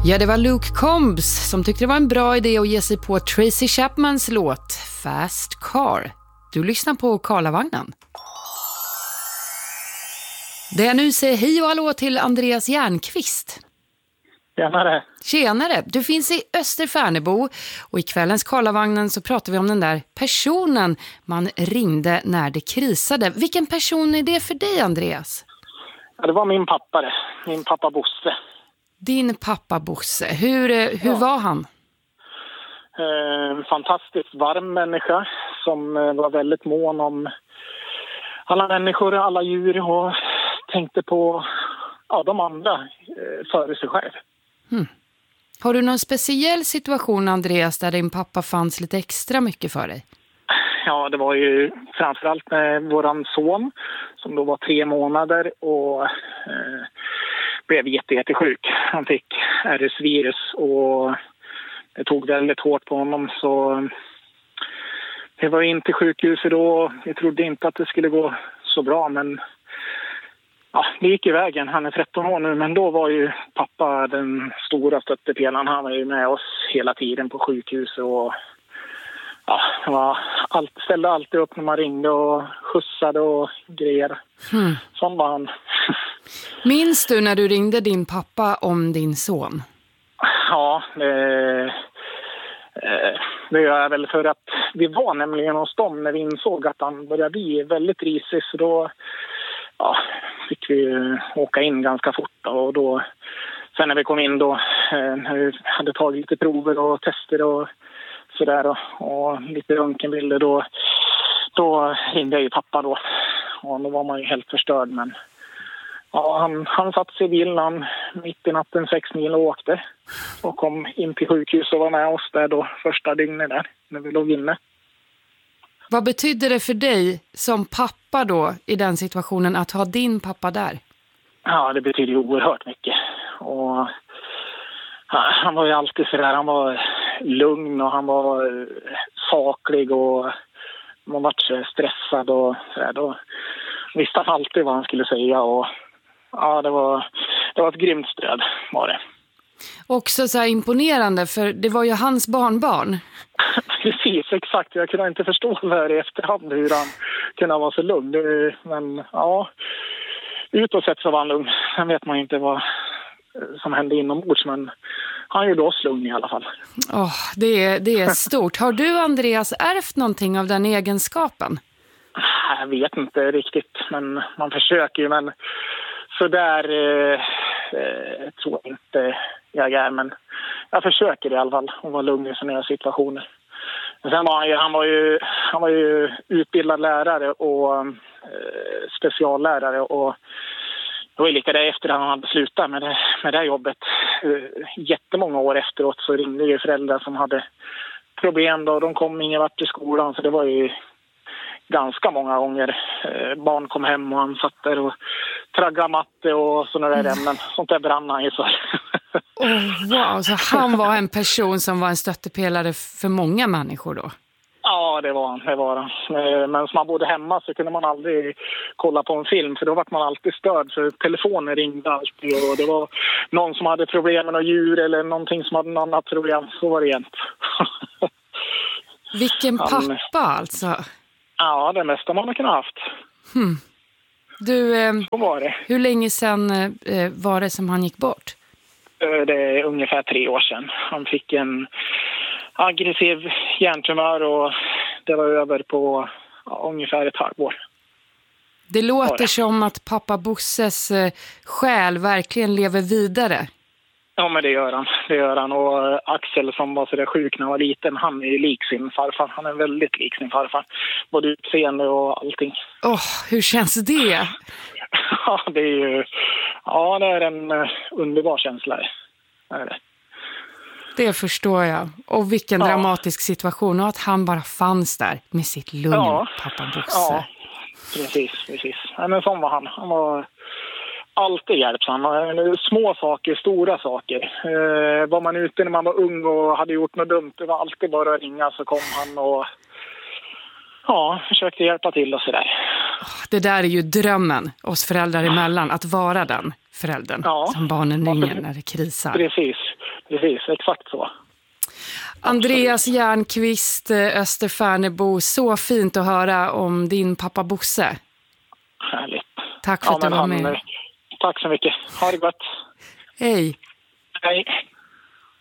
Ja, det var Luke Combs som tyckte det var en bra idé att ge sig på Tracy Chapmans låt Fast Car. Du lyssnar på Karlavagnen. Det jag nu säger hej och hallå till Andreas Järnqvist. Tjenare. Tjenare, du finns i Österfärnebo och i kvällens Karlavagnen så pratar vi om den där personen man ringde när det krisade. Vilken person är det för dig, Andreas? Ja, det var min pappa det. Min pappa Bosse. Din pappa Bosse. Hur var han? Fantastiskt varm människa som var väldigt mån om alla människor, alla djur och tänkte på de andra före sig själv. Har du någon speciell situation, Andreas, där din pappa fanns lite extra mycket för dig? Ja, det var ju framförallt med våran son som då var 3 månader och blev jättesjuk. Han fick RS-virus och det tog väldigt hårt på honom, så det var inte sjukhuset då. Vi trodde inte att det skulle gå så bra, men det gick i vägen. Han är 13 år nu, men då var ju pappa den stora stöttepelaren. Han var ju med oss hela tiden på sjukhuset och ställde alltid upp när man ringde och skjutsade och grejer. Sån var han. Minns du när du ringde din pappa om din son? Ja, det gör jag väl, för att vi var nämligen hos dem när vi insåg att han började bli väldigt risig, så då fick vi åka in ganska fort. Och då, sen när vi kom in då, när vi hade tagit lite prover och tester och sådär och lite röntgenbilder, då ringde jag ju pappa då. Och då var man ju helt förstörd, men han satt sig i bilen mitt i natten 6 mil och åkte och kom in till sjukhus och var med oss där då första dygnet där när vi låg inne. Vad betyder det för dig som pappa då i den situationen att ha din pappa där? Ja, det betyder ju oerhört mycket. Och han var ju alltid sådär, han var lugn och han var saklig och man var så stressad och sådär. Då visste han alltid vad han skulle säga och det var ett grymt stöd var det. Också så här imponerande, för det var ju hans barnbarn. Precis, exakt. Jag kunde inte förstå det här i efterhand hur han kunde vara så lugn. Men utåt sett så var han lugn. Sen vet man inte vad som hände inombords, men han gjorde oss lugn i alla fall. Det är stort. Har du, Andreas, ärvt någonting av den egenskapen? Jag vet inte riktigt, men man försöker ju. Men så där tror jag inte jag är, men jag försöker i alla fall att vara lugn i sådana här situationer. Sen var han var ju utbildad lärare och speciallärare, och det var lika det efter att han hade slutat med det jobbet. Jättemånga år efteråt så ringde ju föräldrar som hade problem då, och de kom ingen vart till skolan, så det var ju ganska många gånger barn kom hem och han satt där och traggade matte och sådana där ämnen. Sånt där brann han ju för. Wow, så han var en person som var en stöttepelare för många människor då? Ja, det var han. Men som man bodde hemma så kunde man aldrig kolla på en film, för då var man alltid störd, för telefonen ringde alltid och det var någon som hade problem med något djur eller någonting som hade något annat problem. Så var det jämt. Vilken pappa alltså? Ja, det mesta man har kunnat haft. Du, så var det. Hur länge sedan var det som han gick bort? Det är ungefär 3 år sedan. Han fick en aggressiv hjärntumör och det var över på ungefär ett halvår. Det låter som att pappa Bosses själ verkligen lever vidare. Ja, men det gör han. Och Axel som var så där sjuk när han var liten, han är ju lik sin farfar. Han är väldigt lik sin farfar. Både utseende och allting. Hur känns det? Ja, det är en underbar känsla. Det förstår jag. Och vilken dramatisk situation. Och att han bara fanns där med sitt lugn, pappa Bosse. Ja, precis. Ja, men sån var han. Han var alltid hjälpsam. Små saker, stora saker. Var man ute när man var ung och hade gjort något dumt, det var alltid bara att ringa, så kom han och försökte hjälpa till och sådär. Det där är ju drömmen oss föräldrar emellan, att vara den föräldern som barnen ringer när det krisar. Precis. Precis, exakt så. Andreas Järnqvist, Österfärnebo, så fint att höra om din pappa Bosse. Härligt. Tack för att du var med. Tack så mycket. Ha det gott. Hej. Hej.